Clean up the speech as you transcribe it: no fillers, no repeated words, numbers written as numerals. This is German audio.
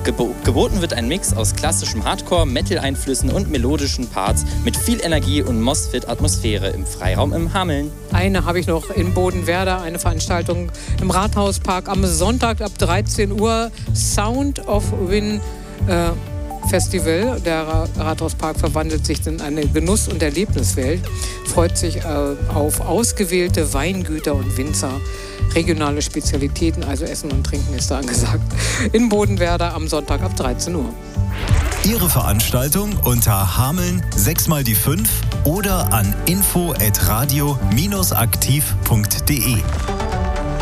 Geboten wird ein Mix aus klassischem Hardcore, Metal-Einflüssen und melodischen Parts mit viel Energie und Mosfet-Atmosphäre im Freiraum im Hameln. Eine habe ich noch in Bodenwerder, eine Veranstaltung im Rathauspark am Sonntag ab 13 Uhr. Sound of Win Festival. Der Rathauspark verwandelt sich in eine Genuss- und Erlebniswelt, freut sich auf ausgewählte Weingüter und Winzer. Regionale Spezialitäten, also Essen und Trinken ist da angesagt. In Bodenwerder am Sonntag ab 13 Uhr. Ihre Veranstaltung unter Hameln 6x5 oder an info@radio-aktiv.de.